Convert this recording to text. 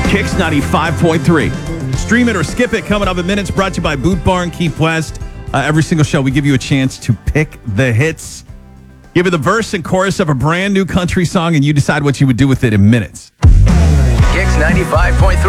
Kicks 95.3. Stream it or skip it coming up in minutes. Brought to you by Boot Barn Keep West. Every single show, we give you a chance to pick the hits. Give it the verse and chorus of a brand new country song, and you decide what you would do with it in minutes. Kicks 95.3.